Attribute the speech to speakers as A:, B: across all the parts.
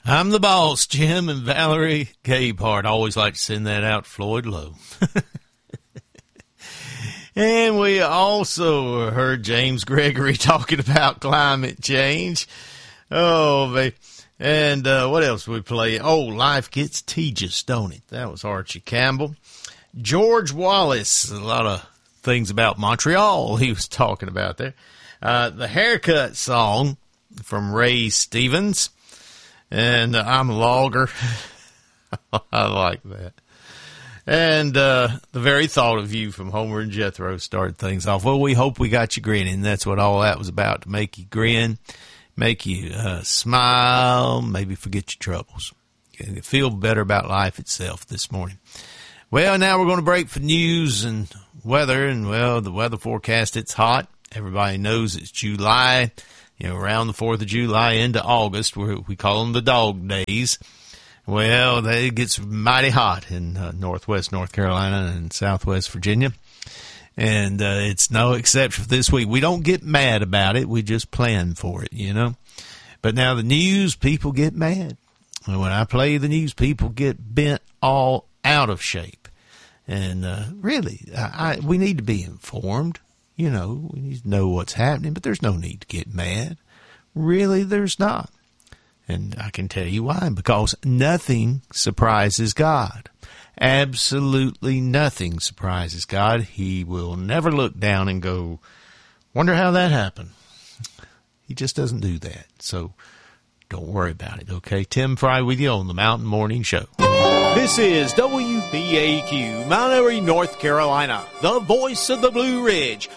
A: I'm the boss, Jim and Valerie Gabehart. I always like to send that out to Floyd Lowe. And we also heard James Gregory talking about climate change. Oh, baby. And what else we play? Oh, life gets tedious, don't it? That was Archie Campbell. George Wallace, a lot of things about Montreal he was talking about there. The Haircut song from Ray Stevens. And I'm a logger. I like that. And the very thought of you from Homer and Jethro started things off. Well, we hope we got you grinning. That's what all that was about, to make you grin, make you smile, maybe forget your troubles. Okay, feel better about life itself this morning. Well, now we're going to break for news and weather. And, well, the weather forecast, it's hot. Everybody knows it's July, around the 4th of July into August, where we call them the dog days. Well, it gets mighty hot in northwest North Carolina and southwest Virginia. And it's no exception for this week. We don't get mad about it. We just plan for it, But now the news, people get mad. And when I play the news, people get bent all out of shape. And really, we need to be informed. We need to know what's happening, but there's no need to get mad. Really, there's not. And I can tell you why. Because nothing surprises God. Absolutely nothing surprises God. He will never look down and go, wonder how that happened. He just doesn't do that. So don't worry about it, okay? Tim Fry with you on the Mountain Morning Show.
B: This is WBAQ, Mount Airy, North Carolina, the voice of the Blue Ridge,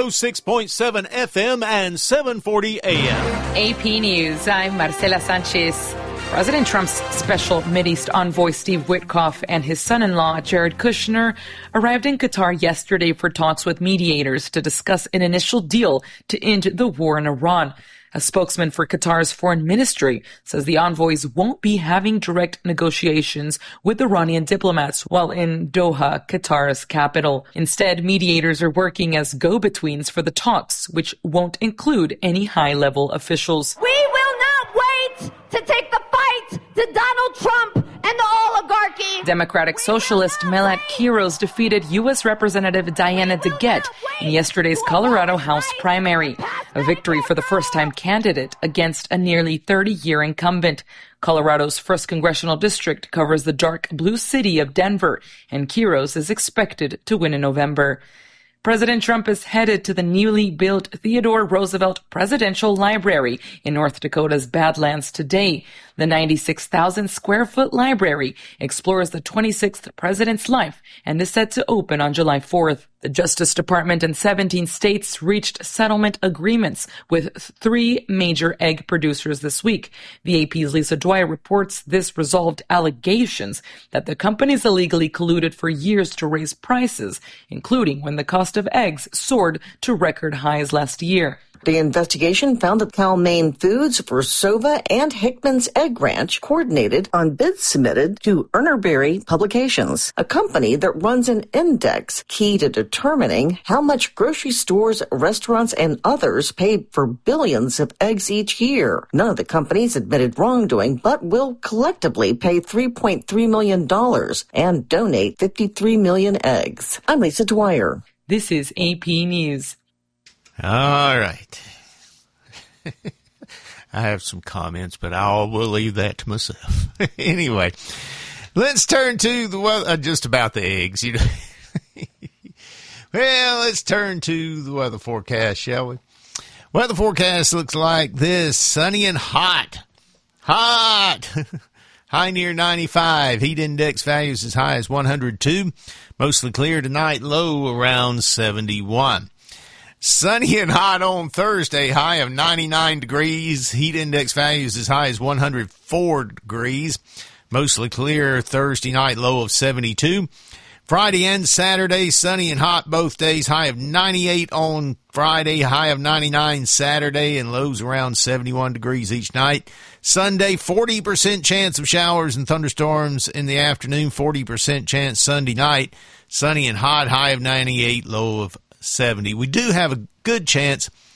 B: 106.7 FM and 740 AM.
C: AP News, I'm Marcela Sanchez. President Trump's special Mideast envoy Steve Witkoff and his son-in-law Jared Kushner arrived in Qatar yesterday for talks with mediators to discuss an initial deal to end the war in Iran. A spokesman for Qatar's foreign ministry says the envoys won't be having direct negotiations with Iranian diplomats while in Doha, Qatar's capital. Instead, mediators are working as go-betweens for the talks, which won't include any high-level officials.
D: We will not wait to take the fight to Donald Trump and the oligarchy.
C: Democratic Socialist Melat Quiros defeated U.S. Representative Diana DeGette in yesterday's Colorado House primary, a victory for the first-time candidate against a nearly 30-year incumbent. Colorado's 1st Congressional District covers the dark blue city of Denver, and Quiros is expected to win in November. President Trump is headed to the newly built Theodore Roosevelt Presidential Library in North Dakota's Badlands today. The 96,000-square-foot library explores the 26th president's life and is set to open on July 4th. The Justice Department and 17 states reached settlement agreements with 3 major egg producers this week. The AP's Lisa Dwyer reports this resolved allegations that the companies illegally colluded for years to raise prices, including when the cost of eggs soared to record highs last year.
E: The investigation found that Cal-Maine Foods, Versova, and Hickman's Egg Ranch coordinated on bids submitted to Urnerberry Publications, a company that runs an index key to determining how much grocery stores, restaurants, and others paid for billions of eggs each year. None of the companies admitted wrongdoing, but will collectively pay $3.3 million and donate 53 million eggs. I'm Lisa Dwyer.
C: This is AP News.
A: All right. I have some comments, but we'll leave that to myself. Anyway, let's turn to the weather, just about the eggs. Well, let's turn to the weather forecast, shall we? Weather forecast looks like this: sunny and hot. Hot! High near 95. Heat index values as high as 102. Mostly clear tonight, low around 71. Sunny and hot on Thursday, high of 99 degrees. Heat index values as high as 104 degrees. Mostly clear Thursday night, low of 72. Friday and Saturday, sunny and hot both days. High of 98 on Friday, high of 99 Saturday, and lows around 71 degrees each night. Sunday, 40% chance of showers and thunderstorms in the afternoon, 40% chance Sunday night. Sunny and hot, high of 98, low of 70. We do have a good chance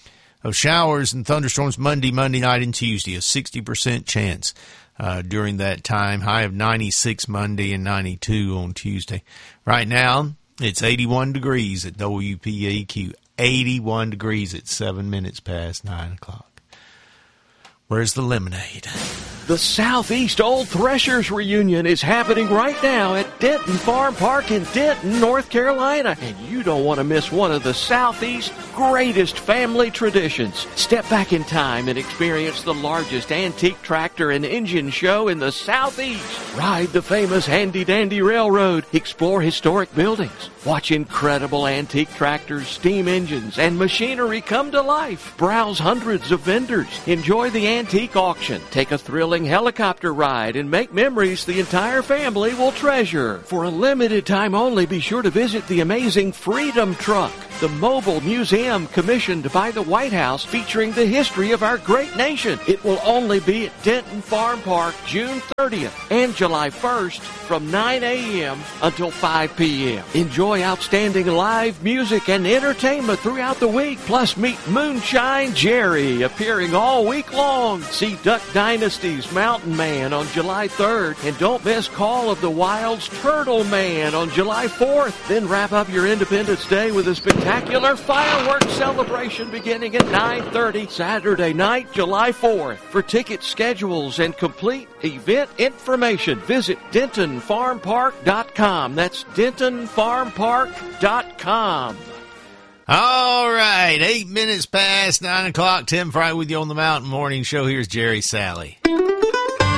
A: of showers and thunderstorms Monday night, and Tuesday. A 60% chance during that time. High of 96 Monday and 92 on Tuesday. Right now, it's 81 degrees at WPAQ. 81 degrees at 7 minutes past 9 o'clock. Where's the lemonade?
F: The Southeast Old Threshers reunion is happening right now at Denton Farm Park in Denton, North Carolina. And you don't want to miss one of the Southeast's greatest family traditions. Step back in time and experience the largest antique tractor and engine show in the Southeast. Ride the famous Handy Dandy Railroad. Explore historic buildings. Watch incredible antique tractors, steam engines, and machinery come to life. Browse hundreds of vendors. Enjoy the antique auction. Take a thrilling helicopter ride and make memories the entire family will treasure. For a limited time only, be sure to visit the amazing Freedom Truck, the mobile museum commissioned by the White House featuring the history of our great nation. It will only be at Denton Farm Park June 30th and July 1st from 9 a.m. until 5 p.m. Enjoy outstanding live music and entertainment throughout the week. Plus, meet Moonshine Jerry appearing all week long. See Duck Dynasty's Mountain Man on July 3rd. And don't miss Call of the Wild's Turtle Man on July 4th. Then wrap up your Independence Day with a spectacular fireworks celebration beginning at 9:30 Saturday night, July 4th. For ticket schedules and complete event information, visit DentonFarmPark.com. That's DentonFarmPark.com.
A: All right, 8 minutes past 9 o'clock. Tim Fry with you on the Mountain Morning Show. Here's Jerry Sally.